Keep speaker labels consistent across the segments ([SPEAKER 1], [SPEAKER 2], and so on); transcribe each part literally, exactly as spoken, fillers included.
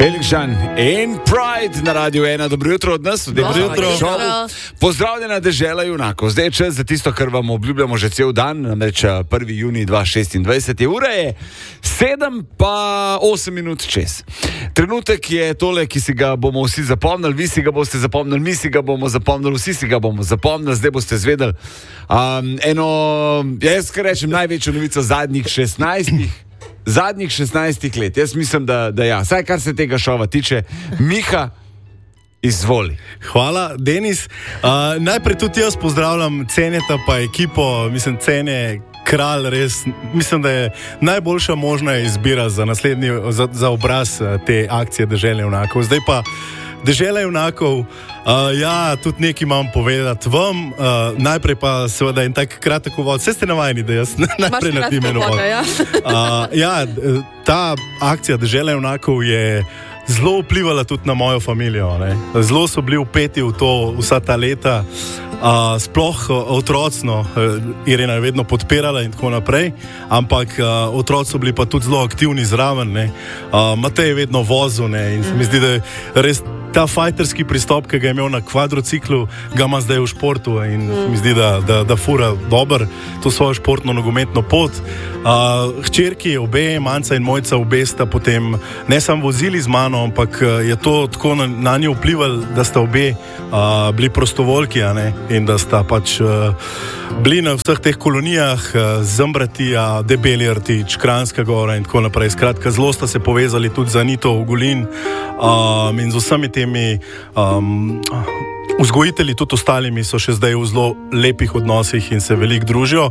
[SPEAKER 1] Felix Žan in Pride na Radiu ena. Dobro jutro od nas.
[SPEAKER 2] Dobro jutro.
[SPEAKER 1] Pozdravljena dežela junakov. Zdaj je čas za tisto, kar vam obljubljamo že cel dan, namreč prvi junij dva tisoč šestindvajset. Je ura je sedem pa osem minut čez. Trenutek je tole, ki si ga bomo vsi zapomnili, vi si ga boste zapomnili, mi si ga bomo zapomnili, vsi si ga bomo zapomnili, zdaj boste zvedeli um, eno, jaz kar rečem, največjo novico zadnjih šestnajstih Zadnjih šestnajstih let. Jaz mislim, da, da ja. Saj kar se tega šova tiče. Miha, izvoli.
[SPEAKER 2] Hvala, Denis. Uh, najprej tudi jaz pozdravljam Ceneta pa ekipo. Mislim, Cene, kralj, res. Mislim, da je najboljša možna izbira za naslednji, za, za obraz te akcije Dežele junakov. Zdaj pa Dežela junakov, uh, ja, tudi nekaj imam povedati vam, uh, najprej pa seveda in tak kratek uvod, vse ste navajeni, da jaz najprej naredim en uvod. Ja. uh, ja, ta akcija Dežela junakov je zelo vplivala tudi na mojo familijo, ne? Zelo so bili vpeti v to vsa ta leta, uh, sploh uh, otrocno, uh, Irena je vedno podpirala in tako naprej, ampak uh, otroci so bili pa tudi zelo aktivni zraven, ne? Uh, Matej je vedno vozil, ne? In se mi zdi, da je res ta fajterski pristop, ki ga je imel na kvadrociklu, ga ima zdaj v športu in mm. mi zdi, da, da, da fura dober to svojo športno nogometno pot. Uh, hčerki, obe, Manca in Mojca, obe sta potem ne samo vozili z mano, ampak je to tako na, na njo vplivalo, da sta obe uh, bili prostovoljki, a ne? In da sta pač uh, bili na vseh teh kolonijah, uh, Zambratija, Debeli Rtič, Kranjska Gora in tako naprej. Skratka, zelo sta se povezali tudi z Anito Ogulin um, in z vsemi temi um, vzgojitelji, tudi ostalimi so še zdaj v zelo lepih odnosih in se veliko družijo.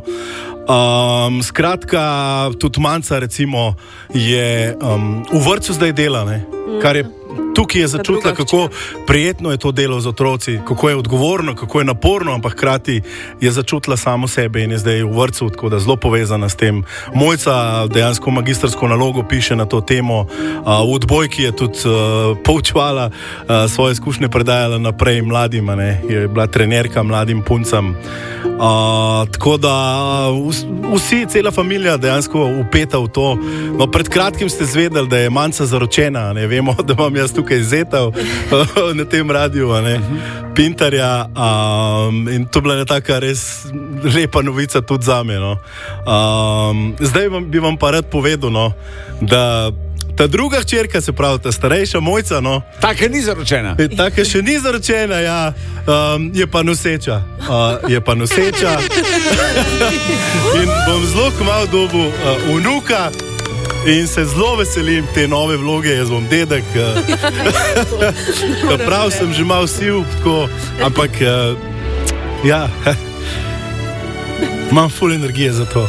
[SPEAKER 2] Um, skratka, tudi Manca recimo je um, v vrtcu zdaj dela, ne? Kar je tukaj je začutila, kako prijetno je to delo z otroci, kako je odgovorno, kako je naporno, ampak hkrati je začutila samo sebe in je zdaj v vrtcu, tako da zelo povezana s tem. Mojca dejansko magistrsko nalogo piše na to temo, uh, v odbojki je tudi uh, poučevala, uh, svoje izkušnje predajala naprej mladim, ne? Je bila trenerka mladim puncam. Uh, tako da vsi, cela familija dejansko upeta v to. No, pred kratkim ste zvedeli, da je Manca zaročena, ne vemo, da imam jaz tukaj zetav na tem radiju, ne, Pintarja, um, in to bila taka res lepa novica tudi zame, no. Um, zdaj vam, bi vam pa rad povedal, no, da ta druga hčerka, se pravi, ta starejša Mojca, no.
[SPEAKER 1] Taka ni zaročena.
[SPEAKER 2] Taka še ni zaročena, ja. Um, je pa noseča. Uh, je pa noseča. In bom zelo kmalu dobil uh, vnuka in se zelo veselim te nove vloge, jaz bom dedek. Uh, prav sem že malo siv, tako, ampak uh, ja, imam ful energije za to.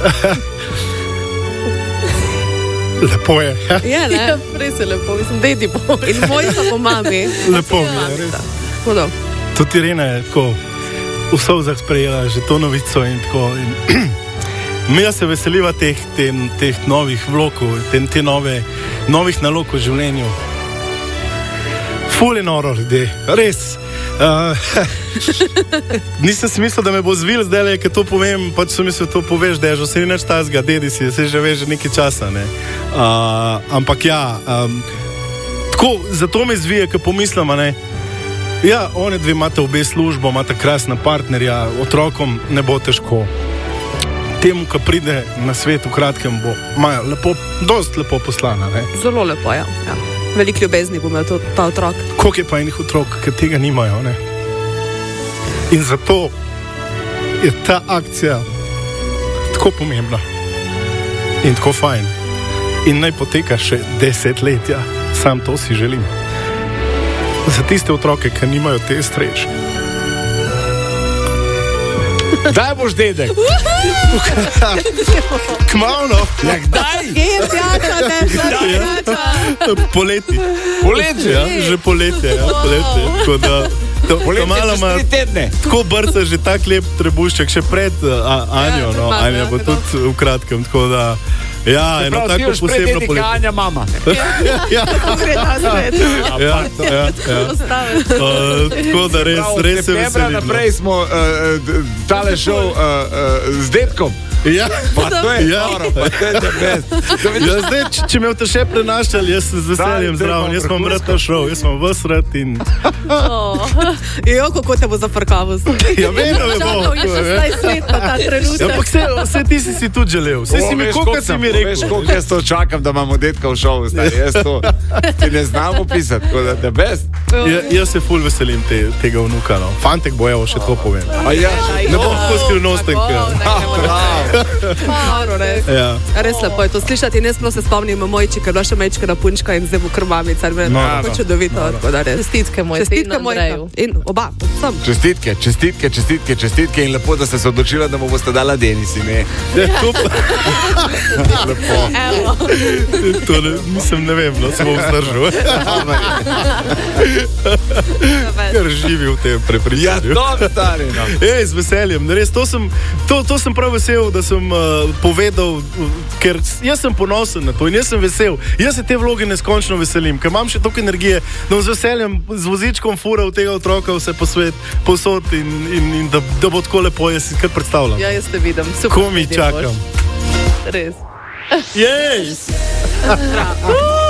[SPEAKER 2] Lepo je.
[SPEAKER 3] Ja, ne? Ja, res je lepo, mislim, dedi bo. In Mojca po mami.
[SPEAKER 2] Lepo je, res.
[SPEAKER 3] Hudo.
[SPEAKER 2] Tudi Irena je tako v solzah sprejela že to novico in tako. In mi se veseliva teh, teh, teh novih vlogov, te, te nove, novih nalog v življenju. Ful je noro, ljudje, res. Uh, nisem si mislil, da me bo zvil zdaj, le, ker to povem, pač sem mislil, to poveš, da je že vse nič tazga, dedi si, se že veš že nekaj časa, ne. Uh, ampak ja, um, tako, zato me zvije, ker pomislim, ne. Ja, one dve imate obe službo, imate krasna partnerja, otrokom ne bo težko. Temu, ki pride na svet v kratkem, bo Maja lepo, dost lepo poslana, ne.
[SPEAKER 3] Zelo lepo, ja, ja. Veliko ljubezni bo imel ta otrok.
[SPEAKER 2] Koliko je pa enih otrok, ki tega nimajo, ne? In zato je ta akcija tako pomembna in tako fajn. In naj poteka še desetletja. Sam to si želim. Za tiste otroke, ki nimajo te sreče.
[SPEAKER 1] Kdaj boš dedek?
[SPEAKER 2] Kmalo.
[SPEAKER 1] Ja, kdaj?
[SPEAKER 3] Kje je pjača, ne, pjača?
[SPEAKER 2] Poleti.
[SPEAKER 1] Poleti?
[SPEAKER 2] Ja, že poletje, ja, poletje. Tako da, to,
[SPEAKER 1] poletje
[SPEAKER 2] malo
[SPEAKER 1] čez tri tedne.
[SPEAKER 2] Tako brca že tak lep trebušček, še pred a, Anjo, ja, no, Anja bo tudi v kratkem, tako da, ja, eno tako posebno poletje.
[SPEAKER 1] Anja mama.
[SPEAKER 2] Ja, ja.
[SPEAKER 3] Gre na svet.
[SPEAKER 2] Ja, ja, ja. Uh, tako da res, res se veselim.
[SPEAKER 1] Septembra naprej smo uh, tale šov uh, uh, z dedkom.
[SPEAKER 2] Ja.
[SPEAKER 1] Pa to je
[SPEAKER 2] Ja.
[SPEAKER 1] noro, pa to je the best. To vidiš,
[SPEAKER 2] Ja, zdaj, če, če me boste še prenašali, jaz sem z veseljem
[SPEAKER 1] Zdaj,
[SPEAKER 2] zraven,
[SPEAKER 1] zdaj
[SPEAKER 2] jaz
[SPEAKER 1] pa
[SPEAKER 2] vam rad to šel, jaz vam vas rad in...
[SPEAKER 3] Jo, kako te bo zafrkavil.
[SPEAKER 2] Ja, vedno me bo.
[SPEAKER 3] Čakal je šestnajst let na ta
[SPEAKER 2] Ja,
[SPEAKER 3] trenutek.
[SPEAKER 2] ampak vse, vse ti si si tudi želel, vse si mi,
[SPEAKER 1] veš,
[SPEAKER 2] koliko
[SPEAKER 1] koliko
[SPEAKER 2] si
[SPEAKER 1] sem-
[SPEAKER 2] mi
[SPEAKER 1] Veš,
[SPEAKER 2] rekel.
[SPEAKER 1] koliko jaz to čakam, da imamo detka v šovu, stari, jaz to ti ne znam opisati, tako da the best.
[SPEAKER 2] Ja, jaz se ful veselim te, tega vnuka, no. Fantek bo, evo, še to povem.
[SPEAKER 1] A ja,
[SPEAKER 2] Ne bom tako skrivnosten, ker...
[SPEAKER 3] Prav, res.
[SPEAKER 2] Ja.
[SPEAKER 3] Res lepo je to slišati in jaz sploh se spomnim mojči, ker je bila še majčkana punčka in zdaj bo krmamica. No,
[SPEAKER 2] No,
[SPEAKER 3] tako
[SPEAKER 2] no.
[SPEAKER 3] čudovito. tako da res.
[SPEAKER 4] Čestitke moj
[SPEAKER 3] Čestitke
[SPEAKER 4] sin
[SPEAKER 3] mojka.
[SPEAKER 4] Andreju.
[SPEAKER 3] In oba, sem.
[SPEAKER 1] čestitke, čestitke, čestitke, čestitke in lepo, da ste se odločila, da mu boste dala Denisi, ne?
[SPEAKER 2] Ja, to pa,
[SPEAKER 1] Lepo.
[SPEAKER 4] Evo.
[SPEAKER 2] to ne, mislim, ne vem, no, se bom vzdržal. Ker živi v tem
[SPEAKER 1] Ja,
[SPEAKER 2] prepričanju.
[SPEAKER 1] to stari, no.
[SPEAKER 2] Ej, z veseljem, res, to sem, to, to sem prav vesel, da sem uh, povedal, uh, ker jaz sem ponosen na to in jaz sem vesel. Jaz se te vloge neskončno veselim, ker imam še toliko energije, da bom z veseljem z vozičkom fural tega otroka vse po svet, posod in, in, in da, da bo tako lepo, jaz si kar predstavljam.
[SPEAKER 3] Ja, jaz te vidim. Super.
[SPEAKER 2] Ko mi
[SPEAKER 3] ti boš.
[SPEAKER 2] čakam.
[SPEAKER 3] Res.
[SPEAKER 2] Jej!